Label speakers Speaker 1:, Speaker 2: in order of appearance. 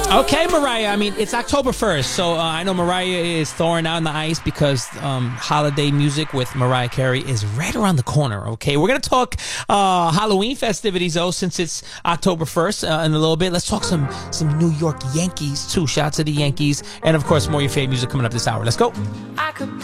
Speaker 1: Okay, Mariah. I mean, it's October 1st, so I know Mariah is thawing out on the ice because holiday music with Mariah Carey is right around the corner, okay? We're going to talk Halloween festivities, though, since it's October 1st in a little bit. Let's talk some New York Yankees, too. Shout out to the Yankees. And, of course, more of your favorite music coming up this hour. Let's go.
Speaker 2: I could